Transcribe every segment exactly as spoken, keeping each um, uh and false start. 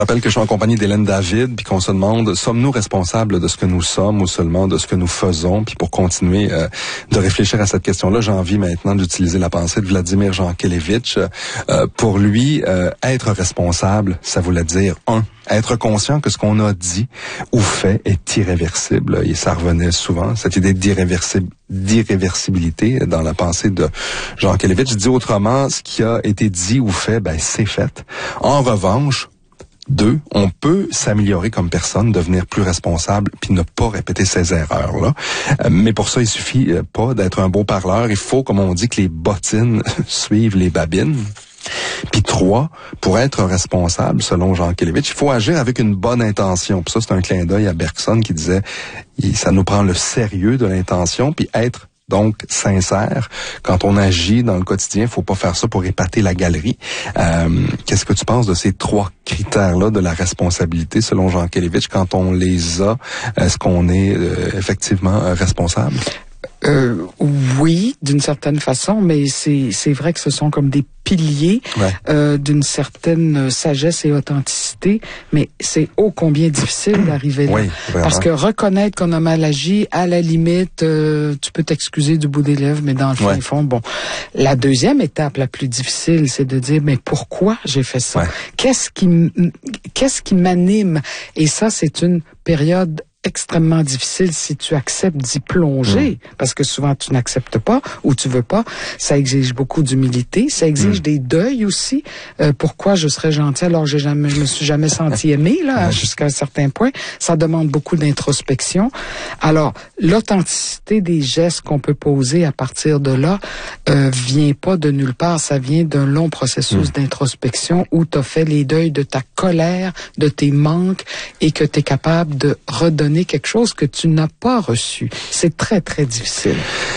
Je rappelle que je suis en compagnie d'Hélène David, puis qu'on se demande, sommes-nous responsables de ce que nous sommes ou seulement de ce que nous faisons? Puis pour continuer euh, de réfléchir à cette question-là, j'ai envie maintenant d'utiliser la pensée de Vladimir Jankélévitch. Euh, pour lui, euh, être responsable, ça voulait dire, un, être conscient que ce qu'on a dit ou fait est irréversible. Et ça revenait souvent, cette idée d'irréversib- d'irréversibilité dans la pensée de Jankélévitch. Dit autrement, ce qui a été dit ou fait, ben c'est fait. En revanche, Deux, on peut s'améliorer comme personne, devenir plus responsable, puis ne pas répéter ces erreurs-là. Euh, mais pour ça, il suffit euh, pas d'être un beau parleur. Il faut, comme on dit, que les bottines suivent les babines. Puis trois, pour être responsable, selon Jankélévitch, il faut agir avec une bonne intention. Puis ça, c'est un clin d'œil à Bergson qui disait, ça nous prend le sérieux de l'intention, puis être donc sincère. Quand on agit dans le quotidien, il faut pas faire ça pour épater la galerie. Euh, qu'est-ce que tu penses de ces trois critères-là de la responsabilité, selon Jankélévitch? Quand on les a, est-ce qu'on est euh, effectivement euh, responsable? Euh, oui, d'une certaine façon, mais c'est c'est vrai que ce sont comme des piliers ouais. euh, d'une certaine sagesse et authenticité, mais c'est ô combien difficile d'arriver là. Oui, parce que reconnaître qu'on a mal agi, à la limite, euh, tu peux t'excuser du bout des lèvres, mais dans le ouais. fin fond, bon. La deuxième étape la plus difficile, c'est de dire, mais pourquoi j'ai fait ça? Ouais. Qu'est-ce qui m- qu'est-ce qui m'anime? Et ça, c'est une période extrêmement difficile si tu acceptes d'y plonger, mmh. parce que souvent tu n'acceptes pas ou tu veux pas. Ça exige beaucoup d'humilité, ça exige mmh. des deuils aussi. Euh, pourquoi je serais gentil alors que j'ai jamais, je me suis jamais senti aimé là mmh. jusqu'à un certain point. Ça demande beaucoup d'introspection. Alors l'authenticité des gestes qu'on peut poser à partir de là euh, vient pas de nulle part. Ça vient d'un long processus mmh. d'introspection où tu as fait les deuils de ta colère, de tes manques et que tu es capable de redonner quelque chose que tu n'as pas reçu. C'est très, très difficile.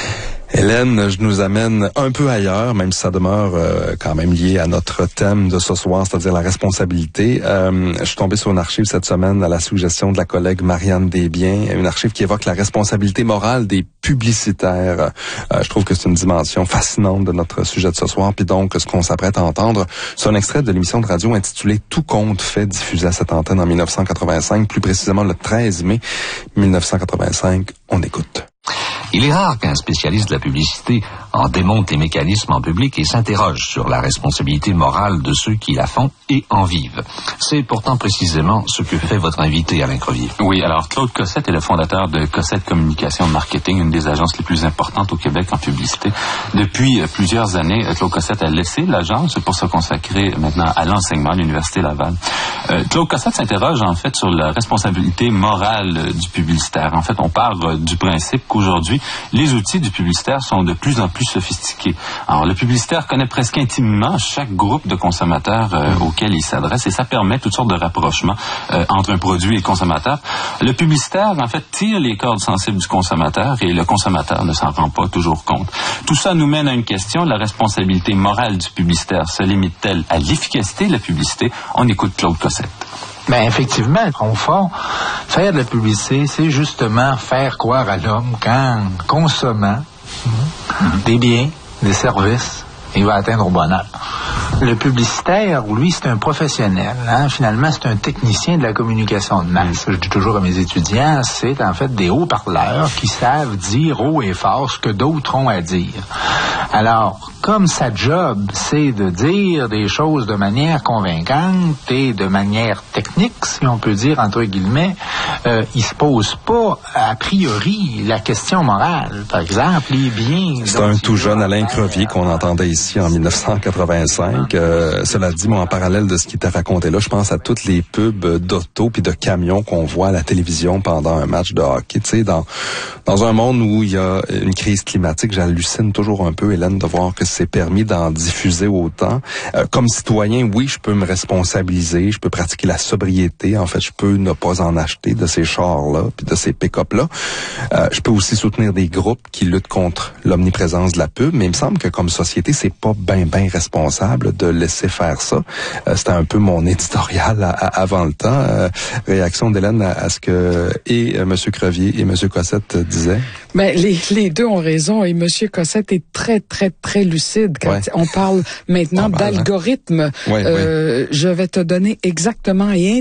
Hélène, je nous amène un peu ailleurs, même si ça demeure euh, quand même lié à notre thème de ce soir, c'est-à-dire la responsabilité. Euh, je suis tombé sur une archive cette semaine à la suggestion de la collègue Marianne Desbiens, une archive qui évoque la responsabilité morale des publicitaires. Euh, je trouve que c'est une dimension fascinante de notre sujet de ce soir. Puis donc, ce qu'on s'apprête à entendre, c'est un extrait de l'émission de radio intitulée « Tout compte fait », diffusée à cette antenne en dix-neuf cent quatre-vingt-cinq, plus précisément le treize mai dix-neuf cent quatre-vingt-cinq. On écoute. Il est rare qu'un spécialiste de la publicité en démonte les mécanismes en public et s'interroge sur la responsabilité morale de ceux qui la font et en vivent. C'est pourtant précisément ce que fait votre invité, Alain Crevier. Oui, alors Claude Cossette est le fondateur de Cossette Communication Marketing, une des agences les plus importantes au Québec en publicité. Depuis euh, plusieurs années, Claude Cossette a laissé l'agence pour se consacrer maintenant à l'enseignement à l'Université Laval. Euh, Claude Cossette s'interroge en fait sur la responsabilité morale euh, du publicitaire. En fait, on part euh, du principe qu'aujourd'hui, les outils du publicitaire sont de plus en plus sophistiqués. Alors, le publicitaire connaît presque intimement chaque groupe de consommateurs euh, auquel il s'adresse et ça permet toutes sortes de rapprochements euh, entre un produit et le consommateur. Le publicitaire, en fait, tire les cordes sensibles du consommateur et le consommateur ne s'en rend pas toujours compte. Tout ça nous mène à une question. La responsabilité morale du publicitaire se limite-t-elle à l'efficacité de la publicité? On écoute Claude Cossette. Ben effectivement, au fond, faire de la publicité, c'est justement faire croire à l'homme qu'en consommant mm-hmm. des biens, des services, il va atteindre au bonheur. Le publicitaire, lui, c'est un professionnel. Hein? Finalement, c'est un technicien de la communication de masse. Je dis toujours à mes étudiants, c'est en fait des haut-parleurs qui savent dire haut et fort ce que d'autres ont à dire. Alors, comme sa job, c'est de dire des choses de manière convaincante et de manière technique, si on peut dire, entre guillemets, euh, il se pose pas, a priori, la question morale. Par exemple, les biens... C'est un tout jeune Alain Crevier qu'on entendait ici en dix-neuf cent quatre-vingt-cinq. Euh, cela dit, moi, en parallèle de ce qui t'a raconté là, je pense à toutes les pubs d'auto puis de camions qu'on voit à la télévision pendant un match de hockey. Tu sais, dans, dans un monde où il y a une crise climatique, j'hallucine toujours un peu, Hélène, de voir que c'est permis d'en diffuser autant. Euh, comme citoyen, oui, je peux me responsabiliser, je peux pratiquer la sobriété. En fait, je peux ne pas en acheter de ces chars-là puis de ces pick-up-là. Euh, je peux aussi soutenir des groupes qui luttent contre l'omniprésence de la pub, mais il me semble que comme société, c'est pas bien, bien responsable de laisser faire ça. Euh, c'était un peu mon éditorial à, à, avant le temps. Euh, réaction d'Hélène à, à ce que et euh, M. Crevier et M. Cossette disaient? Ben, les, les deux ont raison et M. Cossette est très, très, très lucide quand ouais. on parle maintenant ah, ben, d'algorithmes. Ouais, euh, ouais. Je vais te donner exactement et